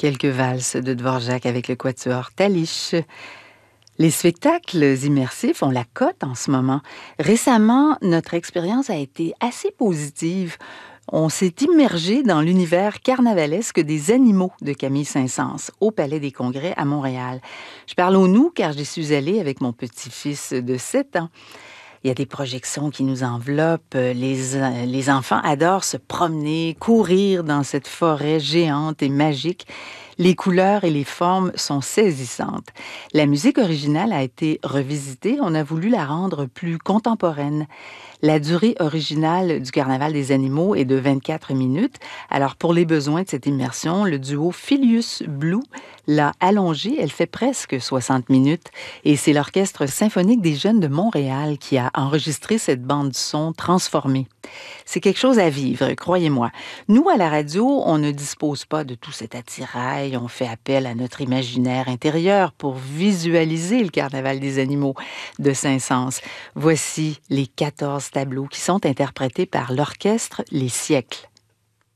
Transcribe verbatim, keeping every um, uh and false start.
Quelques valses de Dvorak avec le quatuor Talich. Les spectacles immersifs ont la cote en ce moment. Récemment, notre expérience a été assez positive. On s'est immergé dans l'univers carnavalesque des animaux de Camille Saint-Saëns au Palais des Congrès à Montréal. Je parle au nous car j'y suis allée avec mon petit-fils de sept ans. Il y a des projections qui nous enveloppent. Les, les enfants adorent se promener, courir dans cette forêt géante et magique. Les couleurs et les formes sont saisissantes. La musique originale a été revisitée. On a voulu la rendre plus contemporaine. La durée originale du Carnaval des animaux est de vingt-quatre minutes. Alors, pour les besoins de cette immersion, le duo Filius Blue l'a allongée. Elle fait presque soixante minutes. Et c'est l'Orchestre symphonique des jeunes de Montréal qui a enregistré cette bande-son transformée. C'est quelque chose à vivre, croyez-moi. Nous, à la radio, on ne dispose pas de tout cet attirail. On fait appel à notre imaginaire intérieur pour visualiser le Carnaval des animaux de Saint-Saëns. Voici les quatorze tableaux qui sont interprétés par l'orchestre Les Siècles.